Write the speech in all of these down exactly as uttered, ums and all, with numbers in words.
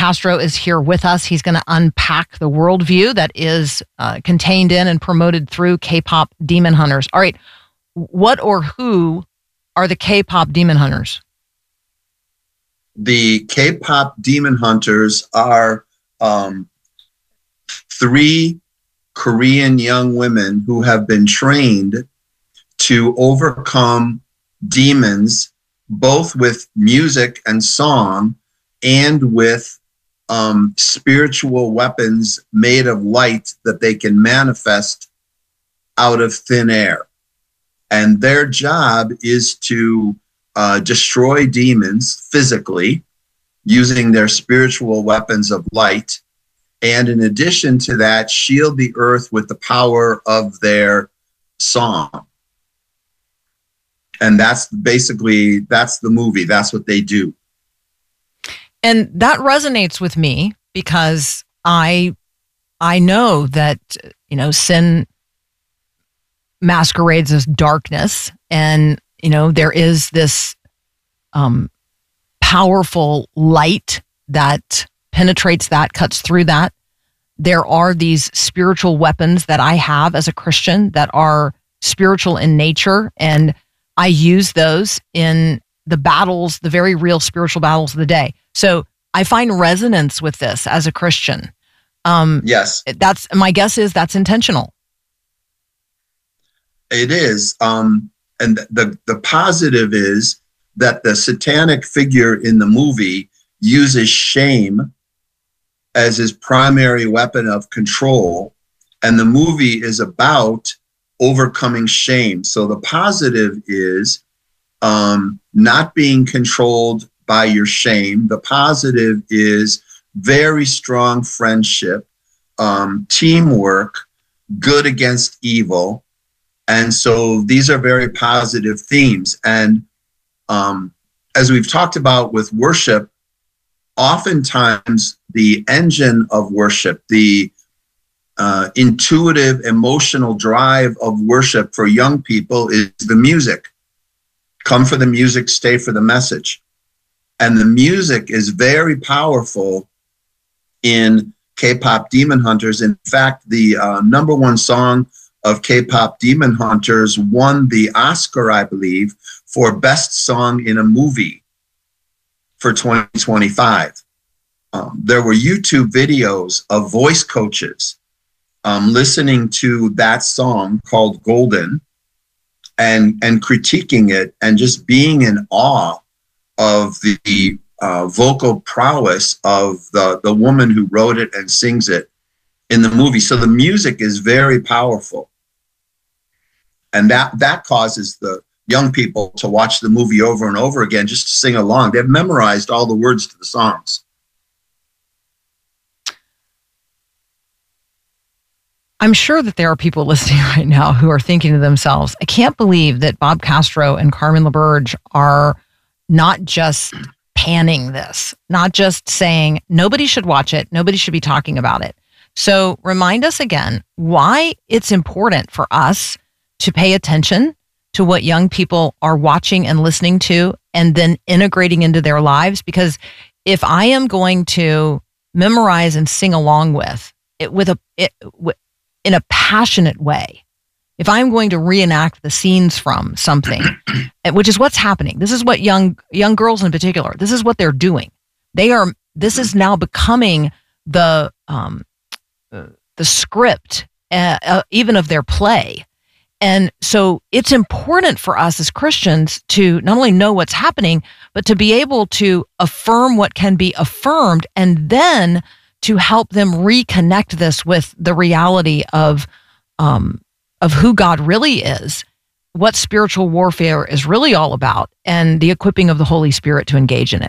Castro is here with us. He's going to unpack the worldview that is uh, contained in and promoted through K-pop demon hunters. All right, what or who are the K-pop demon hunters? The K-pop demon hunters are um, three Korean young women who have been trained to overcome demons, both with music and song, and with um, spiritual weapons made of light that they can manifest out of thin air. And their job is to uh, destroy demons physically using their spiritual weapons of light. And in addition to that, shield the earth with the power of their song. And that's basically, that's the movie. That's what they do. And that resonates with me because I I know that, you know, sin masquerades as darkness, and, you know, there is this um, powerful light that penetrates that, cuts through that. There are these spiritual weapons that I have as a Christian that are spiritual in nature, and I use those in the battles, the very real spiritual battles of the day. So I find resonance with this as a Christian. Um, yes. That's my guess is that's intentional. It is. Um, and the, the positive is that the satanic figure in the movie uses shame as his primary weapon of control. And the movie is about overcoming shame. So the positive is um, not being controlled by your shame. The positive is very strong friendship, um, teamwork, good against evil. And so these are very positive themes. And um, as we've talked about with worship, oftentimes the engine of worship, the uh, intuitive, emotional drive of worship for young people is the music. Come for the music, stay for the message. And the music is very powerful in K-pop Demon Hunters. In fact, the uh, number one song of K-pop Demon Hunters won the Oscar, I believe, for Best Song in a Movie for twenty twenty-five. Um, there were YouTube videos of voice coaches um, listening to that song called Golden and, and critiquing it and just being in awe of the uh, vocal prowess of the, the woman who wrote it and sings it in the movie. So the music is very powerful. And that, that causes the young people to watch the movie over and over again just to sing along. They've memorized all the words to the songs. I'm sure that there are people listening right now who are thinking to themselves, I can't believe that Bob Castro and Carmen LaBerge are not just panning this, not just saying nobody should watch it, nobody should be talking about it. So remind us again why it's important for us to pay attention to what young people are watching and listening to and then integrating into their lives. Because if I am going to memorize and sing along with it with a it, w- in a passionate way, if I'm going to reenact the scenes from something, which is what's happening, this is what young young girls in particular, this is what they're doing. They are. This is now becoming the um, uh, the script, uh, uh, even of their play. And so it's important for us as Christians to not only know what's happening, but to be able to affirm what can be affirmed, and then to help them reconnect this with the reality of um, of who God really is, what spiritual warfare is really all about, and the equipping of the Holy Spirit to engage in it.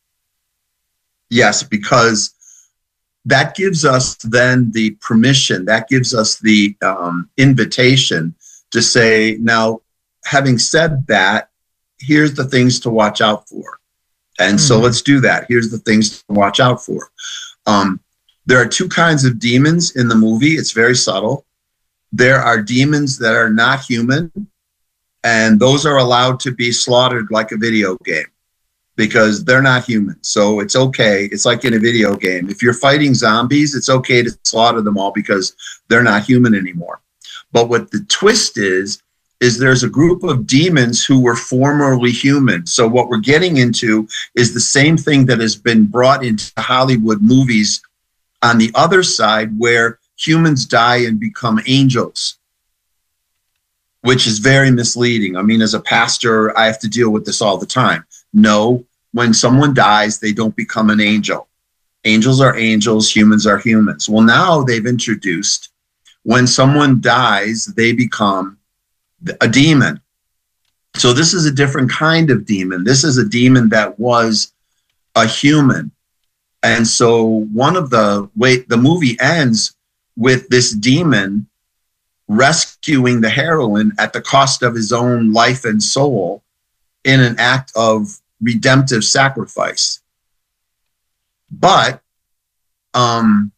Yes, because that gives us then the permission, that gives us the um, invitation to say, now, having said that, here's the things to watch out for. And mm. so let's do that. Here's the things to watch out for. Um, there are two kinds of demons in the movie. It's very subtle. There are demons that are not human, and those are allowed to be slaughtered like a video game. because they're not human. So it's okay. It's like in a video game. If you're fighting zombies, it's okay to slaughter them all because they're not human anymore. But what the twist is, is there's a group of demons who were formerly human. So what we're getting into is the same thing that has been brought into Hollywood movies on the other side, where humans die and become angels, which is very misleading. I mean, as a pastor, I have to deal with this all the time. No, when someone dies, they don't become an angel. Angels are angels, humans are humans. Well, now they've introduced, when someone dies, they become a demon. So this is a different kind of demon. This is a demon that was a human. And so one of the way the movie ends with this demon rescuing the heroine at the cost of his own life and soul in an act of redemptive sacrifice. But um,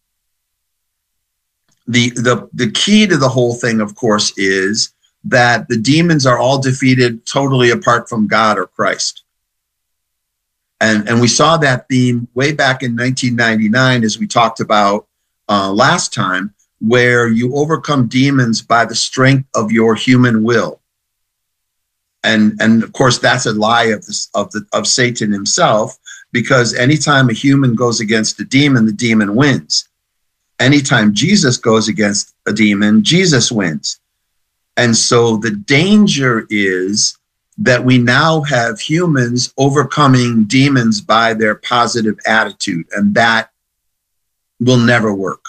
the, the, the key to the whole thing, of course, is that the demons are all defeated totally apart from God or Christ. And, and we saw that theme way back in nineteen ninety-nine, as we talked about uh, last time, where you overcome demons by the strength of your human will. And, and of course, that's a lie of, this, of, the, of Satan himself, because anytime a human goes against a demon, the demon wins. Anytime Jesus goes against a demon, Jesus wins. And so the danger is that we now have humans overcoming demons by their positive attitude, and that will never work.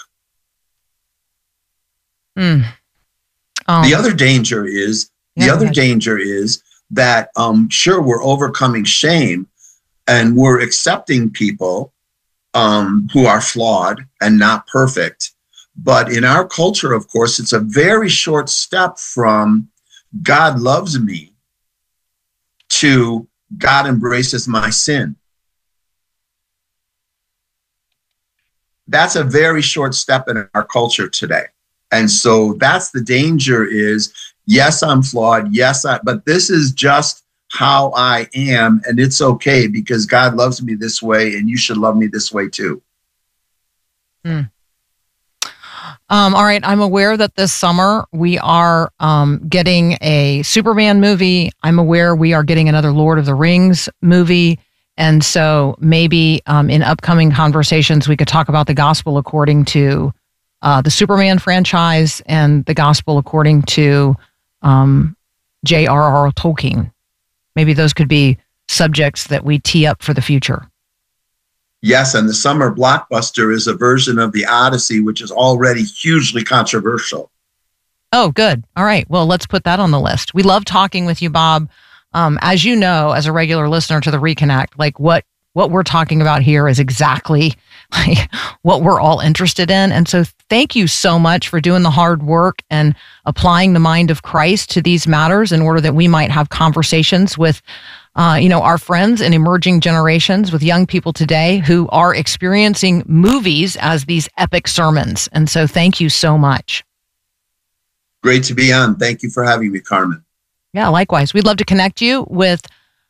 Mm. Um, the other danger is, the yeah, other danger is that, um, sure, we're overcoming shame and we're accepting people um, who are flawed and not perfect. But in our culture, of course, it's a very short step from God loves me to God embraces my sin. That's a very short step in our culture today. And so that's the danger is, yes, I'm flawed. Yes, I, but this is just how I am. And it's okay because God loves me this way and you should love me this way too. Hmm. Um, all right. I'm aware that this summer we are um, getting a Superman movie. I'm aware we are getting another Lord of the Rings movie. And so maybe um, in upcoming conversations, we could talk about the gospel according to uh, the Superman franchise and the gospel according to um, J R R Tolkien. Maybe those could be subjects that we tee up for the future. Yes, and the summer blockbuster is a version of the Odyssey, which is already hugely controversial. Oh, good. All right. Well, let's put that on the list. We love talking with you, Bob. Um, as you know, as a regular listener to the Reconnect, like what what we're talking about here is exactly like what we're all interested in. And so thank you so much for doing the hard work and applying the mind of Christ to these matters in order that we might have conversations with Uh, you know, our friends and emerging generations, with young people today who are experiencing movies as these epic sermons. And so thank you so much. Great to be on. Thank you for having me, Carmen. Yeah, likewise. We'd love to connect you with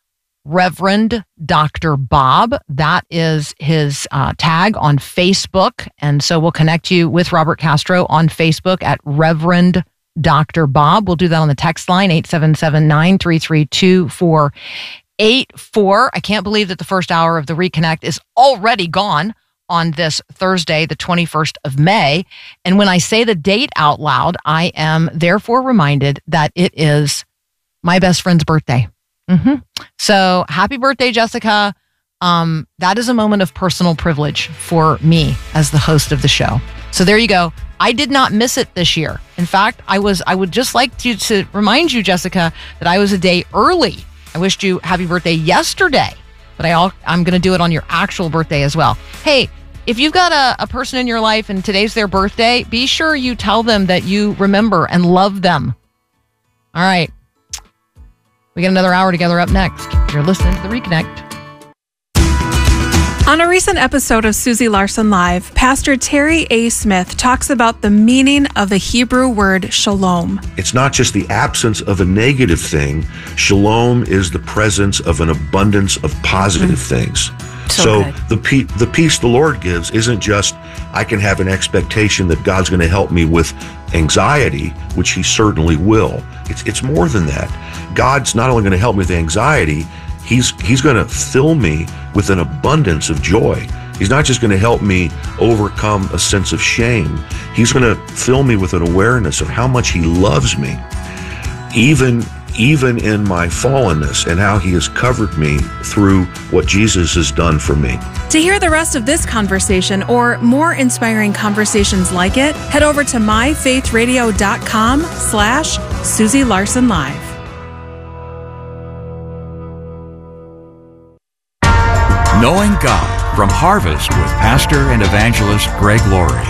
Reverend Doctor Bob. That is his uh, tag on Facebook. And so we'll connect you with Robert Castro on Facebook at Reverend Doctor Bob. We'll do that on the text line, eight seven seven, nine three three, two four eight four. I can't believe that the first hour of the Reconnect is already gone on this Thursday, the twenty-first of May. And when I say the date out loud, I am therefore reminded that it is my best friend's birthday. Mm-hmm. So happy birthday, Jessica. Um, that is a moment of personal privilege for me as the host of the show. So there you go. I did not miss it this year. In fact, I was. I would just like to, to remind you, Jessica, that I was a day early. I wished you happy birthday yesterday, but I all, I'm going to do it on your actual birthday as well. Hey, if you've got a, a person in your life and today's their birthday, be sure you tell them that you remember and love them. All right. We got another hour together up next. You're listening to The Reconnect. On a recent episode of Susie Larson Live, Pastor Terry A. Smith talks about the meaning of the Hebrew word shalom. It's not just the absence of a negative thing. Shalom is the presence of an abundance of positive mm. things. So, so good. the pe- the peace the Lord gives isn't just I can have an expectation that God's going to help me with anxiety, which he certainly will. It's it's more than that. God's not only going to help me with anxiety, He's he's going to fill me with an abundance of joy. He's not just going to help me overcome a sense of shame. He's going to fill me with an awareness of how much he loves me, even even in my fallenness, and how he has covered me through what Jesus has done for me. To hear the rest of this conversation or more inspiring conversations like it, head over to myfaithradio.com slash Susie Larson Live. Knowing God from Harvest with Pastor and Evangelist Greg Laurie.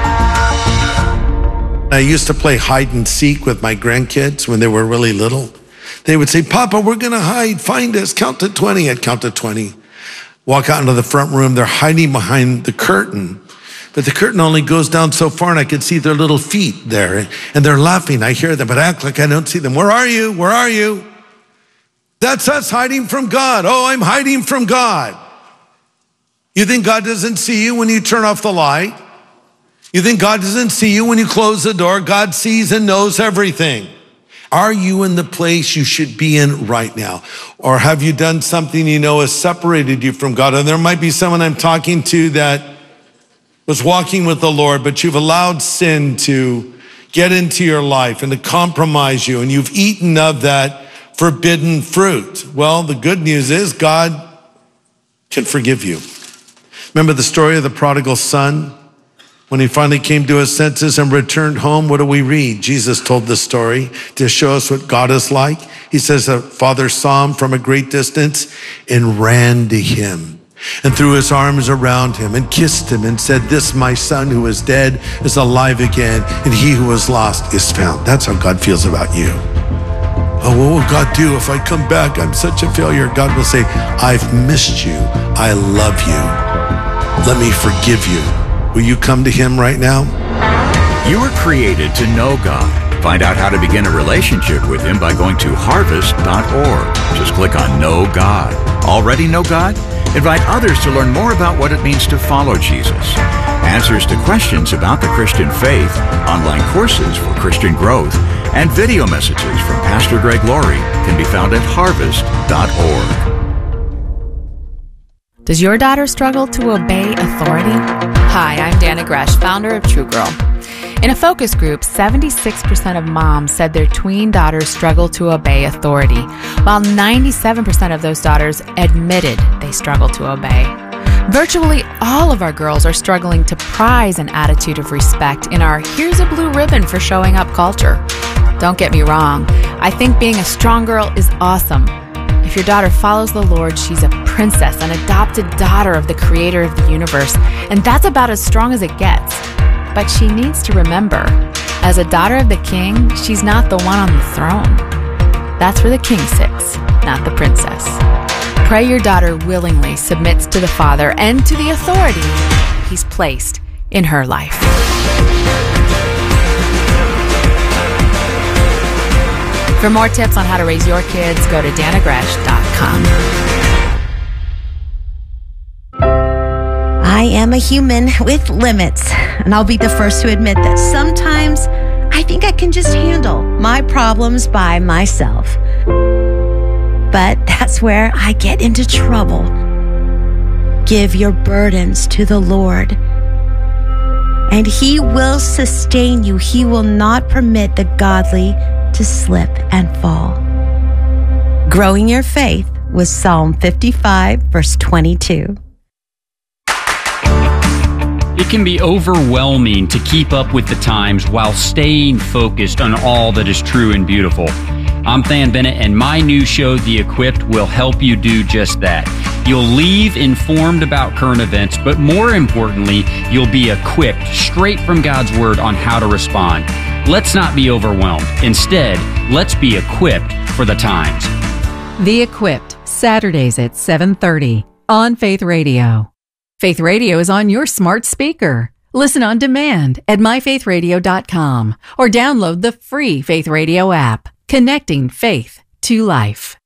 I used to play hide and seek with my grandkids when they were really little. They would say, Papa, we're going to hide. Find us. Count to twenty. I'd count to twenty. Walk out into the front room. They're hiding behind the curtain. But the curtain only goes down so far, and I could see their little feet there. And they're laughing. I hear them, but I act like I don't see them. Where are you? Where are you? That's us hiding from God. Oh, I'm hiding from God. You think God doesn't see you when you turn off the light? You think God doesn't see you when you close the door? God sees and knows everything. Are you in the place you should be in right now? Or have you done something you know has separated you from God? And there might be someone I'm talking to that was walking with the Lord, but you've allowed sin to get into your life and to compromise you, and you've eaten of that forbidden fruit. Well, the good news is God can forgive you. Remember the story of the prodigal son? When he finally came to his senses and returned home, what do we read? Jesus told the story to show us what God is like. He says the father saw him from a great distance and ran to him and threw his arms around him and kissed him and said, this my son who is dead is alive again, and he who was lost is found. That's how God feels about you. Oh, what will God do if I come back? I'm such a failure. God will say, I've missed you. I love you. Let me forgive you. Will you come to him right now? You were created to know God. Find out how to begin a relationship with him by going to harvest dot org. Just click on Know God. Already know God? Invite others to learn more about what it means to follow Jesus. Answers to questions about the Christian faith, online courses for Christian growth, and video messages from Pastor Greg Laurie can be found at harvest dot org. Does your daughter struggle to obey authority? Hi, I'm Dana Gresh, founder of True Girl. In a focus group, seventy-six percent of moms said their tween daughters struggle to obey authority, while ninety-seven percent of those daughters admitted they struggle to obey. Virtually all of our girls are struggling to prize an attitude of respect in our here's a blue ribbon for showing up culture. Don't get me wrong, I think being a strong girl is awesome. If your daughter follows the Lord, she's a princess, an adopted daughter of the creator of the universe, and that's about as strong as it gets. But she needs to remember, as a daughter of the king, she's not the one on the throne. That's where the king sits, not the princess. Pray your daughter willingly submits to the Father and to the authority he's placed in her life. For more tips on how to raise your kids, go to dana gresh dot com. I am a human with limits, and I'll be the first to admit that sometimes I think I can just handle my problems by myself. But that's where I get into trouble. Give your burdens to the Lord, and He will sustain you. He will not permit the godly to slip and fall. Growing your faith with Psalm fifty-five, verse twenty-two. It can be overwhelming to keep up with the times while staying focused on all that is true and beautiful. I'm Than Bennett, and my new show, The Equipped, will help you do just that. You'll leave informed about current events, but more importantly, you'll be equipped straight from God's Word on how to respond. Let's not be overwhelmed. Instead, let's be equipped for the times. The Equipped, Saturdays at seven thirty on Faith Radio. Faith Radio is on your smart speaker. Listen on demand at my faith radio dot com or download the free Faith Radio app, connecting faith to life.